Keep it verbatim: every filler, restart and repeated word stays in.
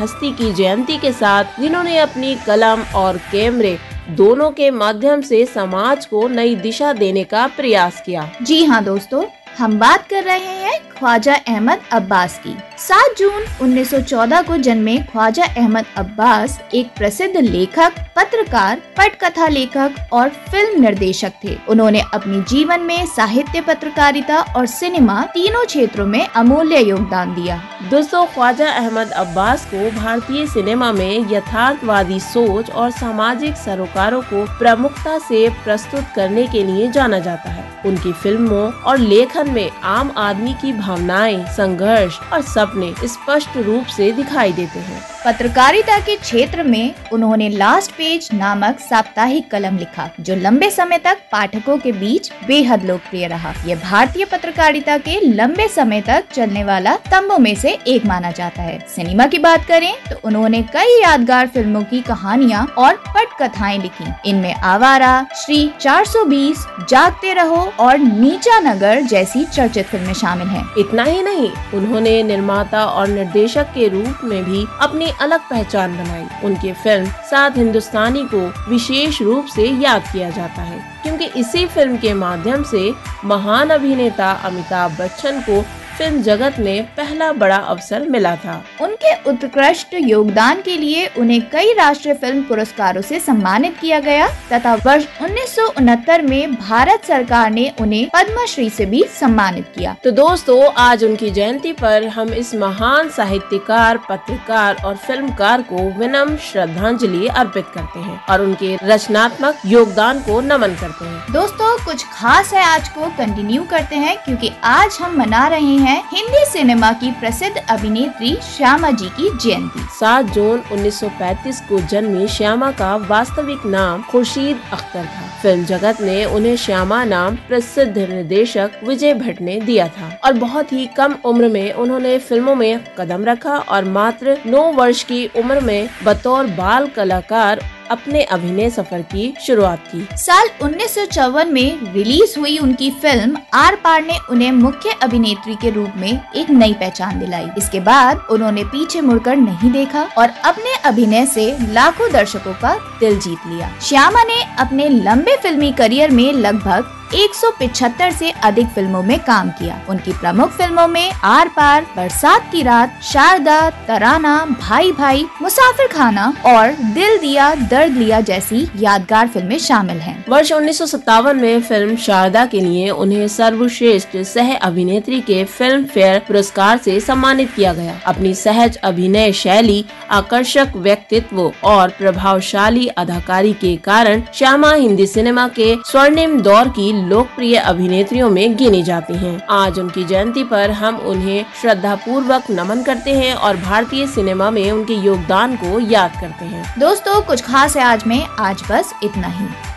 हस्ती की जयंती के साथ, जिन्होंने अपनी कलम और कैमरे दोनों के माध्यम से समाज को नई दिशा देने का प्रयास किया। जी हाँ दोस्तों, हम बात कर रहे हैं ख्वाजा अहमद अब्बास की। सात जून उन्नीस सौ चौदह को जन्मे ख्वाजा अहमद अब्बास एक प्रसिद्ध लेखक, पत्रकार, पटकथा लेखक और फिल्म निर्देशक थे। उन्होंने अपने जीवन में साहित्य, पत्रकारिता और सिनेमा तीनों क्षेत्रों में अमूल्य योगदान दिया। दोस्तों, ख्वाजा अहमद अब्बास को भारतीय सिनेमा में यथार्थवादी सोच और सामाजिक सरोकारों को प्रमुखता से प्रस्तुत करने के लिए जाना जाता है। उनकी फिल्मों और लेखन में आम आदमी की भावनाएं, संघर्ष और सपने स्पष्ट रूप से दिखाई देते हैं। पत्रकारिता के क्षेत्र में उन्होंने लास्ट पेज नामक साप्ताहिक कलम लिखा, जो लंबे समय तक पाठकों के बीच बेहद लोकप्रिय रहा। यह भारतीय पत्रकारिता के लंबे समय तक चलने वाला स्तंभों में से एक माना जाता है। सिनेमा की बात करें तो उन्होंने कई यादगार फिल्मों की कहानियां और पटकथाएं लिखी। इनमें आवारा, श्री चार सौ बीस, जागते रहो और नीचा नगर जैसी चर्चित फिल्में शामिल हैं। इतना ही नहीं, उन्होंने निर्माता और निर्देशक के रूप में भी अपनी अलग पहचान बनाई। उनकी फिल्म सात हिंदुस्तानी को विशेष रूप से याद किया जाता है, क्योंकि इसी फिल्म के माध्यम से महान अभिनेता अमिताभ बच्चन को फिल्म जगत में पहला बड़ा अवसर मिला था। उनके उत्कृष्ट योगदान के लिए उन्हें कई राष्ट्रीय फिल्म पुरस्कारों से सम्मानित किया गया तथा वर्ष उन्नीस सौ उनहत्तर में भारत सरकार ने उन्हें पद्मश्री से भी सम्मानित किया। तो दोस्तों, आज उनकी जयंती पर हम इस महान साहित्यकार, पत्रकार और फिल्मकार को विनम्र श्रद्धांजलि अर्पित करते हैं और उनके रचनात्मक योगदान को नमन करते हैं। दोस्तों, कुछ खास है आज को कंटिन्यू करते हैं, क्योंकि आज हम मना रहे हैं हिंदी सिनेमा की प्रसिद्ध अभिनेत्री श्यामा जी की जयंती। सात जून उन्नीस सौ पैंतीस को जन्मी श्यामा का वास्तविक नाम खुर्शीद अख्तर था। फिल्म जगत ने उन्हें श्यामा नाम प्रसिद्ध निर्देशक विजय भट्ट ने दिया था और बहुत ही कम उम्र में उन्होंने फिल्मों में कदम रखा और मात्र नौ वर्ष की उम्र में बतौर बाल कलाकार अपने अभिनय सफर की शुरुआत की। साल उन्नीस सौ चौवन में रिलीज हुई उनकी फिल्म आर पार ने उन्हें मुख्य अभिनेत्री के रूप में एक नई पहचान दिलाई। इसके बाद उन्होंने पीछे मुड़कर नहीं देखा और अपने अभिनय से लाखों दर्शकों का दिल जीत लिया। श्यामा ने अपने लंबे फिल्मी करियर में लगभग एक सौ पचहत्तर से अधिक फिल्मों में काम किया। उनकी प्रमुख फिल्मों में आर पार, बरसात की रात, शारदा, तराना, भाई भाई, मुसाफिर खाना और दिल दिया दर्द लिया जैसी यादगार फिल्में शामिल हैं। वर्ष उन्नीस सौ सत्तावन में फिल्म शारदा के लिए उन्हें सर्वश्रेष्ठ सह अभिनेत्री के फिल्म फेयर पुरस्कार से सम्मानित किया गया। अपनी सहज अभिनय शैली, आकर्षक व्यक्तित्व और प्रभावशाली अदाकारी के कारण श्यामा हिंदी सिनेमा के स्वर्णिम दौर की लोकप्रिय अभिनेत्रियों में गिनी जाती हैं। आज उनकी जयंती पर हम उन्हें श्रद्धा पूर्वक नमन करते हैं और भारतीय सिनेमा में उनके योगदान को याद करते हैं। दोस्तों, कुछ खास है आज में, आज बस इतना ही।